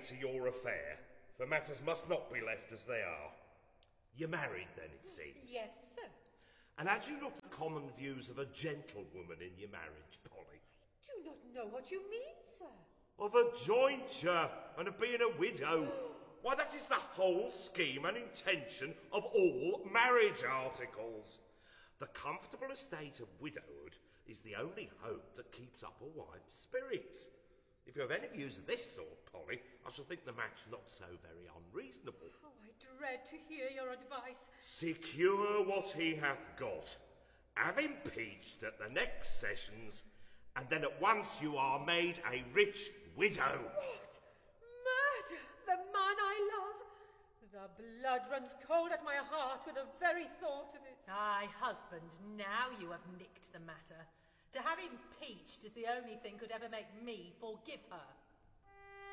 to your affair, for matters must not be left as they are. You're married then, it seems? Yes, sir. And had you not the common views of a gentlewoman in your marriage, Polly? I do not know what you mean, sir. Of a jointure and of being a widow. Why, that is the whole scheme and intention of all marriage articles. The comfortable estate of widowhood is the only hope that keeps up a wife's spirits. If you have any views of this sort, Polly, I shall think the match not so very unreasonable. Oh, I dread to hear your advice. Secure what he hath got. Have him impeached at the next sessions, and then at once you are made a rich widow. What? Murder the man I love? The blood runs cold at my heart with the very thought of it. Aye, husband, now you have nicked the matter. To have impeached is the only thing could ever make me forgive her.